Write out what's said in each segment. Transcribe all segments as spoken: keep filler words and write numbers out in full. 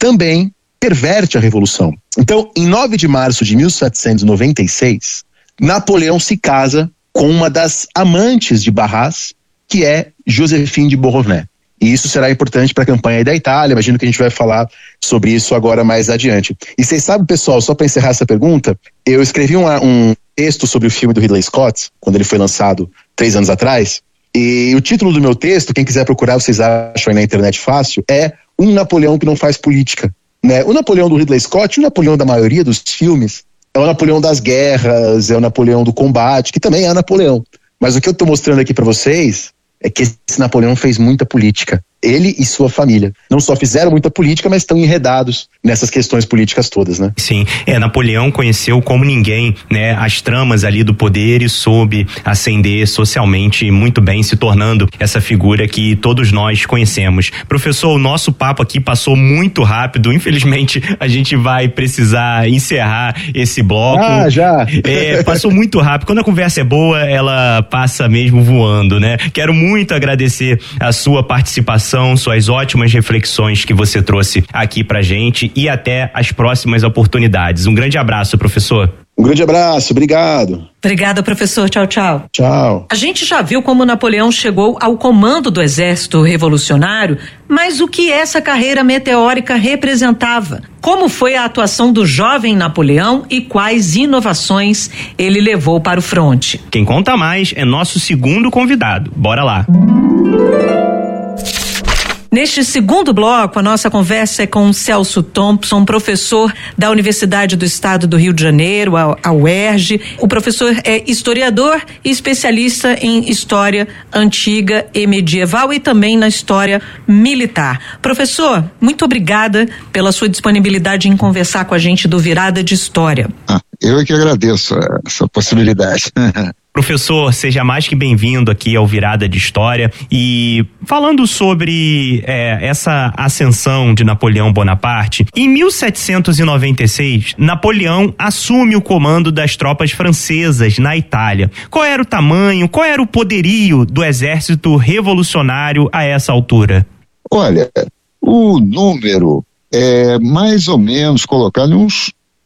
também perverte a Revolução. Então, em nove de março de mil setecentos e noventa e seis, Napoleão se casa com uma das amantes de Barras, que é Joséphine de Beauharnais. E isso será importante para a campanha da Itália. Imagino que a gente vai falar sobre isso agora mais adiante. E vocês sabem, pessoal, só para encerrar essa pergunta, eu escrevi um, um texto sobre o filme do Ridley Scott, quando ele foi lançado três anos atrás, e o título do meu texto, quem quiser procurar, vocês acham aí na internet fácil, é Um Napoleão que não faz política. Né? O Napoleão do Ridley Scott, o Napoleão da maioria dos filmes, é o Napoleão das guerras, é o Napoleão do combate, que também é Napoleão. Mas o que eu estou mostrando aqui para vocês é que esse Napoleão fez muita política. Ele e sua família. Não só fizeram muita política, mas estão enredados nessas questões políticas todas, né? Sim, é, Napoleão conheceu como ninguém, né, as tramas ali do poder e soube ascender socialmente muito bem, se tornando essa figura que todos nós conhecemos. Professor, o nosso papo aqui passou muito rápido, infelizmente a gente vai precisar encerrar esse bloco. Ah, já! É, passou muito rápido. Quando a conversa é boa, ela passa mesmo voando, né? Quero muito agradecer a sua participação, suas ótimas reflexões que você trouxe aqui pra gente e até as próximas oportunidades. Um grande abraço, professor. Um grande abraço, obrigado. Obrigada, professor. Tchau, tchau. Tchau. A gente já viu como Napoleão chegou ao comando do exército revolucionário, mas o que essa carreira meteórica representava? Como foi a atuação do jovem Napoleão e quais inovações ele levou para o fronte? Quem conta mais é nosso segundo convidado. Bora lá. Neste segundo bloco, a nossa conversa é com Celso Thompson, professor da Universidade do Estado do Rio de Janeiro, a U E R J. O professor é historiador e especialista em história antiga e medieval e também na história militar. Professor, muito obrigada pela sua disponibilidade em conversar com a gente do Virada de História. Ah, eu é que agradeço essa possibilidade. Professor, seja mais que bem-vindo aqui ao Virada de História e falando sobre é, essa ascensão de Napoleão Bonaparte, em mil setecentos e noventa e seis, Napoleão assume o comando das tropas francesas na Itália. Qual era o tamanho, qual era o poderio do exército revolucionário a essa altura? Olha, o número é mais ou menos colocado em uns...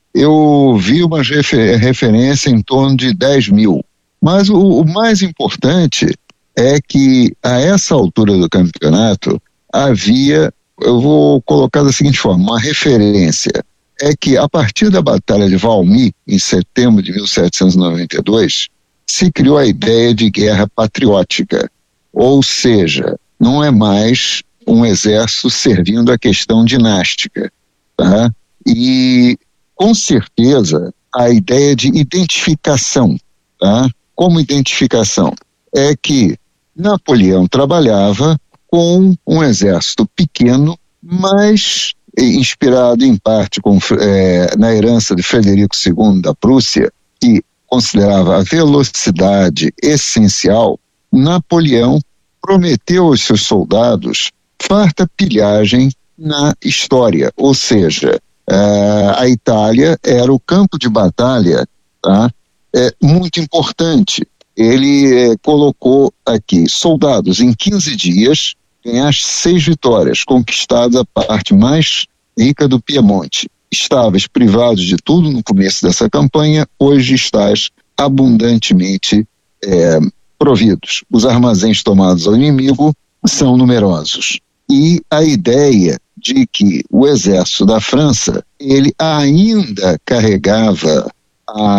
Eu vi uma refer- referência em torno de dez mil. Mas o, o mais importante é que a essa altura do campeonato havia, eu vou colocar da seguinte forma, uma referência, é que a partir da Batalha de Valmy, em setembro de mil setecentos e noventa e dois, se criou a ideia de guerra patriótica, ou seja, não é mais um exército servindo a questão dinástica, tá? E com certeza a ideia de identificação, tá? Como identificação, é que Napoleão trabalhava com um exército pequeno, mas inspirado em parte com, é, na herança de Frederico segundo da Prússia, que considerava a velocidade essencial. Napoleão prometeu aos seus soldados farta pilhagem na história, ou seja, é, a Itália era o campo de batalha, tá? É muito importante. Ele é, colocou aqui soldados em quinze dias, ganhaste seis vitórias, conquistadas a parte mais rica do Piemonte. Estavas privados de tudo no começo dessa campanha, hoje estás abundantemente é, providos. Os armazéns tomados ao inimigo são numerosos. E a ideia de que o exército da França, ele ainda carregava A,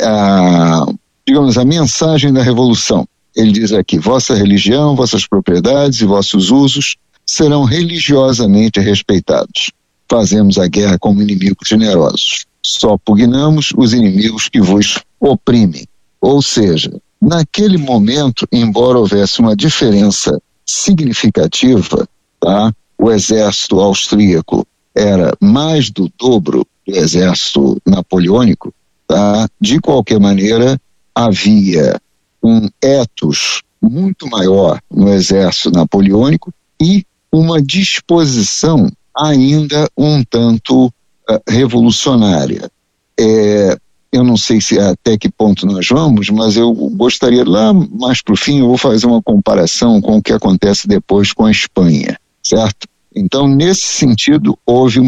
a, digamos, a mensagem da Revolução. Ele diz aqui, vossa religião, vossas propriedades e vossos usos serão religiosamente respeitados. Fazemos a guerra como inimigos generosos. Só pugnamos os inimigos que vos oprimem. Ou seja, naquele momento, embora houvesse uma diferença significativa, tá? O exército austríaco era mais do dobro do exército napoleônico. Tá? De qualquer maneira, havia um ethos muito maior no exército napoleônico e uma disposição ainda um tanto uh, revolucionária. É, eu não sei se até que ponto nós vamos, mas eu gostaria, lá mais para o fim, eu vou fazer uma comparação com o que acontece depois com a Espanha, certo? Então, nesse sentido, houve